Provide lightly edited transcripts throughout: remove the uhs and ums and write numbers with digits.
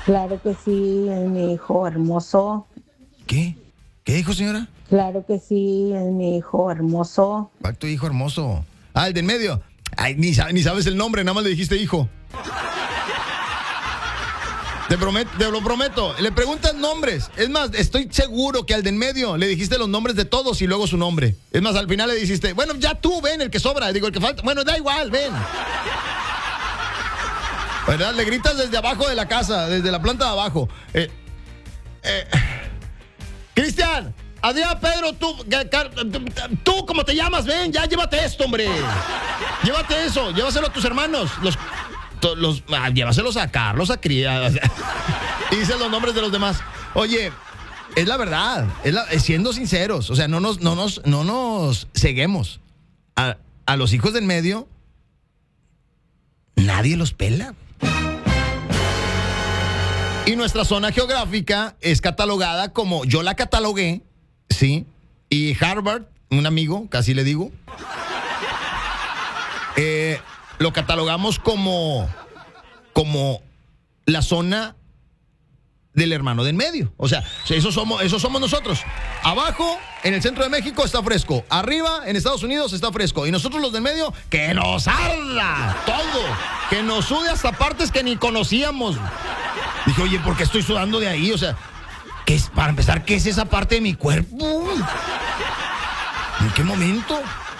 Claro que sí, mi hijo hermoso. ¿Qué? ¿Qué dijo, señora? Claro que sí, mi hijo hermoso. ¿Cuál tu hijo hermoso? Ah, el de en medio. Ay, ni sabes el nombre, nada más le dijiste hijo. Te lo prometo. Le preguntas nombres. Es más, estoy seguro que al de en medio le dijiste los nombres de todos y luego su nombre. Es más, al final le dijiste, bueno, ya tú, ven, el que sobra. Digo, el que falta. Bueno, da igual, ven. ¿Verdad? Le gritas desde abajo de la casa, desde la planta de abajo. Cristian, Adrián, Pedro, tú, ¿cómo te llamas? Ven, ya llévate esto, hombre. Llévate eso, llévaselo a tus hermanos. Llévaselos a Carlos, a Cría. Y dices los nombres de los demás. Oye, es la verdad, siendo sinceros, o sea, no nos ceguemos. A los hijos del medio, nadie los pela. Y nuestra zona geográfica es catalogada como, yo la catalogué, ¿sí? Y Harvard, un amigo, casi le digo, lo catalogamos como la zona del hermano del medio. O sea, eso somos nosotros. Abajo, en el centro de México, está fresco. Arriba, en Estados Unidos, está fresco. Y nosotros los del medio, que nos arda todo. Que nos sude hasta partes que ni conocíamos. Dije, oye, ¿por qué estoy sudando de ahí? O sea, ¿qué es, para empezar, qué es esa parte de mi cuerpo? ¿En qué momento?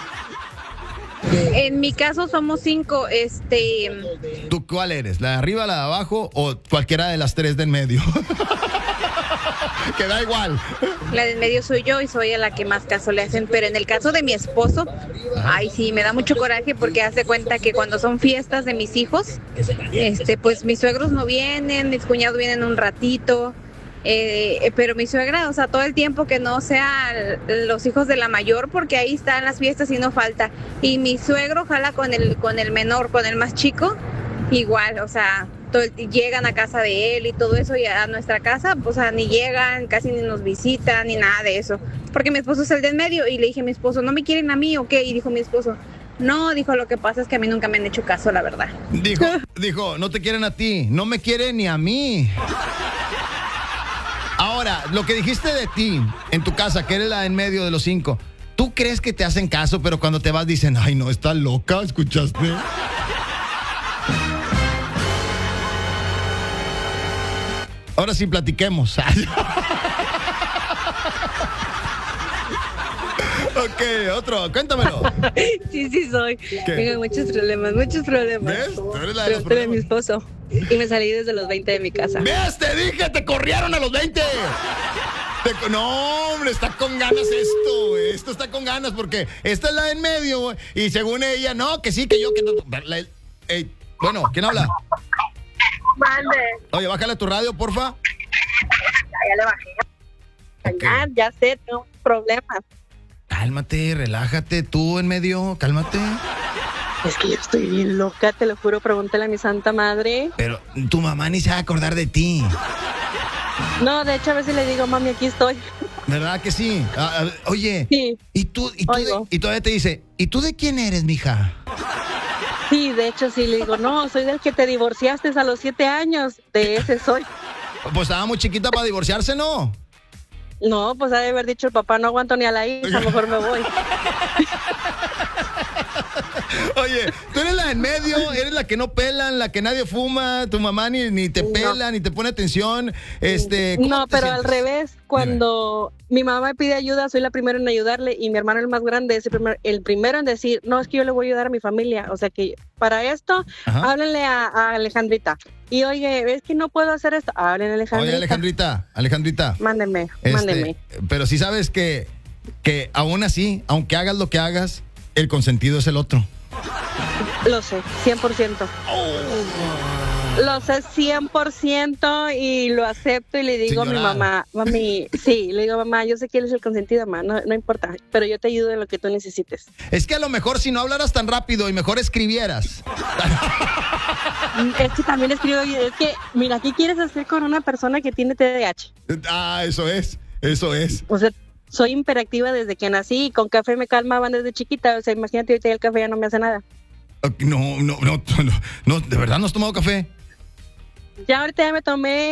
En mi caso somos 5, ¿Tú cuál eres? ¿La de arriba, la de abajo o cualquiera de las tres del medio? Que da igual. La del medio soy yo y soy a la que más caso le hacen, pero en el caso de mi esposo, ay sí, me da mucho coraje porque hace cuenta que cuando son fiestas de mis hijos, pues mis suegros no vienen, mis cuñados vienen un ratito, pero mi suegra, o sea, todo el tiempo que no sea los hijos de la mayor, porque ahí están las fiestas y no falta, y mi suegro jala con el menor, con el más chico, igual, o sea, llegan a casa de él y todo eso, y a nuestra casa, pues, o sea, ni llegan, casi ni nos visitan, ni nada de eso, porque mi esposo es el del medio, y le dije a mi esposo, ¿no me quieren a mí o qué? Y dijo mi esposo, no, dijo, lo que pasa es que a mí nunca me han hecho caso, la verdad. Dijo, no te quieren a ti, no me quieren ni a mí. Ahora, lo que dijiste de ti, en tu casa, que eres la en medio de los 5, ¿tú crees que te hacen caso, pero cuando te vas dicen, ay, no, está loca, ¿escuchaste? Ahora sí, platiquemos. Ok, otro, cuéntamelo. Sí soy. Tengo muchos problemas. ¿Ves? Tú eres la de los Pero de mi problemas. esposo. Y me salí desde los 20 de mi casa. ¿Ves? Te dije, te corrieron a los 20. No, hombre, está con ganas esto, güey. Esto está con ganas porque esta es la en medio, güey. Y según ella, no, que sí, que yo, que no. Bueno, ¿quién habla? Mande. Oye, bájale tu radio, porfa. Ya le bajé. Okay. Ya sé, tengo problemas. Cálmate, relájate, tú en medio, cálmate. Es que yo estoy bien loca, te lo juro, pregúntale a mi santa madre. Pero tu mamá ni se va a acordar de ti. No, de hecho a veces le digo, mami, aquí estoy. ¿Verdad que sí? Oye, Sí. ¿y todavía te dice, ¿y tú de quién eres, mija? Sí, de hecho sí, le digo, no, soy del que te divorciaste a los 7 años, de ese soy. Pues estaba muy chiquita para divorciarse, ¿no? No, pues ha de haber dicho el papá, no aguanto ni a la hija, mejor me voy. Oye, tú eres la en medio, eres la que no pelan, la que nadie fuma, tu mamá ni te pela, ni te pone atención. ¿Cómo No, te pero sientes? al revés, cuando mi mamá me pide ayuda, soy la primera en ayudarle y mi hermano el más grande es el primero en decir, no, es que yo le voy a ayudar a mi familia, o sea que para esto, Ajá. háblenle a Alejandrita. Y oye, es que no puedo hacer esto, háblenle a Alejandrita. Oye, Alejandrita. Mándeme. Pero sí sabes que aún así, aunque hagas lo que hagas, el consentido es el otro. Lo sé, 100%. Lo sé 100% y lo acepto y le digo a mi Señora. mamá, mami, sí, le digo, mamá, yo sé que él es el consentido, mamá, no importa, pero yo te ayudo en lo que tú necesites. Es que a lo mejor si no hablaras tan rápido y mejor escribieras. Es que también escribo, es que, mira, ¿qué quieres hacer con una persona que tiene TDAH? Eso es. O sea, soy hiperactiva desde que nací y con café me calmaban desde chiquita, o sea, imagínate, ahorita el café ya no me hace nada. No, de verdad no has tomado café. Ya ahorita ya me tomé